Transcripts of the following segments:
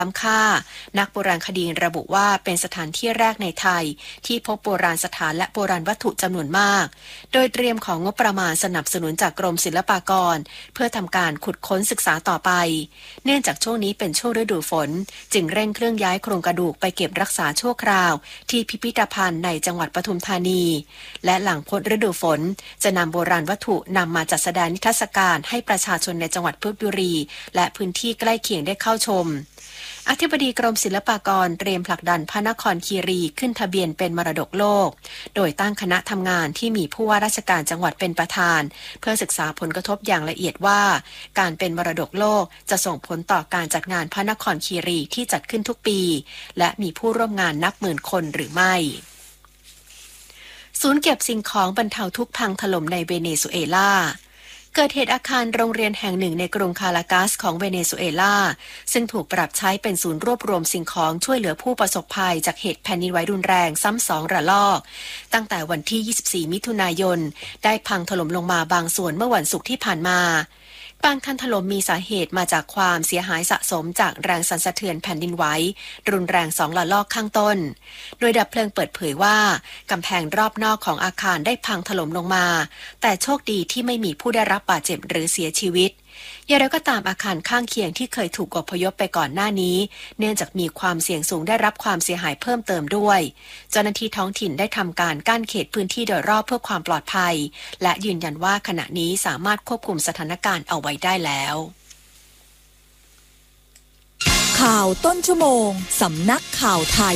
ล้ำค่านักโบราณคดีระบุว่าเป็นสถานที่แรกในไทยที่พบโบราณสถานและโบราณวัตถุจำนวนมากโดยเตรียมของงบประมาณสนับสนุนจากกรมศิลปากรเพื่อทำการขุดค้นศึกษาต่อไปเนื่องจากช่วงนี้เป็นช่วงฤดูฝนจึงเร่งเครื่องย้ายโครงกระดูกไปเก็บรักษาชั่วคราวที่พิพิธภัณฑ์ในจังหวัดปทุมธานีและหลังพ้นฤดูฝนจะนำโบราณวัตถุนำมาจัดแสดงนิทรรศการให้ประชาชนในจังหวัดเพชรบุรีและพื้นที่ใกล้เคียงได้เข้าชมอธิบดีกรมศิลปากรเตรียมผลักดันพระนครคีรีขึ้นทะเบียนเป็นมรดกโลกโดยตั้งคณะทำงานที่มีผู้ว่าราชการจังหวัดเป็นประธานเพื่อศึกษาผลกระทบอย่างละเอียดว่าการเป็นมรดกโลกจะส่งผลต่อการจัดงานพระนครคีรีที่จัดขึ้นทุกปีและมีผู้ร่วมงานนับหมื่นคนหรือไม่ศูนย์เก็บสิ่งของบรรเทาทุกข์พังถล่มในเวเนซุเอลาเกิดเหตุอาคารโรงเรียนแห่งหนึ่งในกรุงคารากัสของเวเนซุเอลาซึ่งถูกปรับใช้เป็นศูนย์รวบรวมสิ่งของช่วยเหลือผู้ประสบภัยจากเหตุแผ่นดินไหวรุนแรงซ้ำสองระลอกตั้งแต่วันที่24มิถุนายนได้พังถล่มลงมาบางส่วนเมื่อวันศุกร์ที่ผ่านมาบางคันถล่มมีสาเหตุมาจากความเสียหายสะสมจากแรงสั่นสะเทือนแผ่นดินไหวรุนแรง2ระลอกข้างต้นโดยดับเพลิงเปิดเผยว่ากำแพงรอบนอกของอาคารได้พังถล่มลงมาแต่โชคดีที่ไม่มีผู้ได้รับบาดเจ็บหรือเสียชีวิตอย่างไรก็ตามอาคารข้างเคียงที่เคยถูกอพยพไปก่อนหน้านี้เนื่องจากมีความเสี่ยงสูงได้รับความเสียหายเพิ่มเติมด้วยเจ้าหน้าที่ท้องถิ่นได้ทำการกั้นเขตพื้นที่โดยรอบเพื่อความปลอดภัยและยืนยันว่าขณะนี้สามารถควบคุมสถานการณ์เอาไว้ได้แล้วข่าวต้นชั่วโมงสำนักข่าวไทย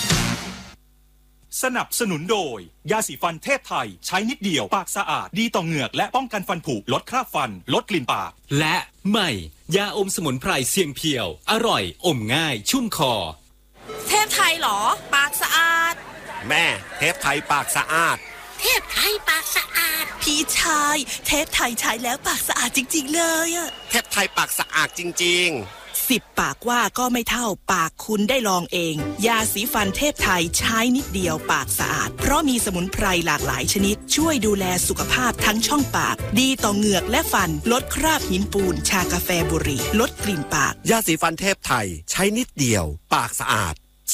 สนับสนุนโดยยาสีฟันเทพไทยใช้นิดเดียวปากสะอาดดีต่อเหงือกและป้องกันฟันผุลดคราบฟันลดกลิ่นปากและใหม่ยาอมสมุนไพรเสียงเพียวอร่อยอมง่ายชุ่มคอเทพไทยเหรอปากสะอาดแม่เทพไทยปากสะอาดเทพไทยปากสะอาดพี่ชายเทพไทยใช้แล้วปากสะอาดจริงๆเลยอะเทพไทยปากสะอาดจริงๆ 10 ปากว่าก็ไม่เท่าปากคุณได้ลองเองยาสีฟันเทพไทยใช้นิดเดียวปากสะอาดเพราะมีสมุนไพรหลากหลายชนิดช่วยดูแลสุขภาพทั้งช่องปากดีต่อเหงือกและฟันลดคราบหินปูนชากาแฟบุหรี่ลดกลิ่นปากยาสีฟันเทพไทยใช้นิดเดียวปากสะอาด